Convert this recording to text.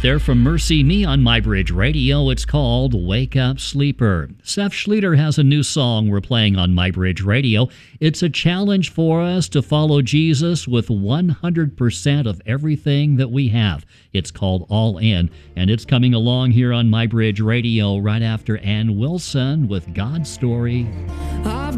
there from Mercy Me on MyBridge Radio. It's called Wake Up Sleeper. Seth Schlueter has a new song we're playing on MyBridge Radio. It's a challenge for us to follow Jesus with 100% of everything that we have. It's called All In, and it's coming along here on MyBridge Radio right after Ann Wilson with God's Story.